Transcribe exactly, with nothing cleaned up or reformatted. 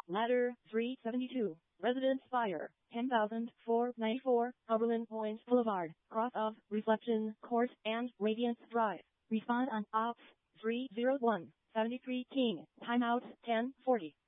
Ladder three seventy-two. Residence Fire. ten thousand four hundred ninety-four. Oberlin Point Boulevard. Cross of Reflection Court and Radiance Drive. Respond on Ops three oh one. seventy-three King. Timeout ten forty.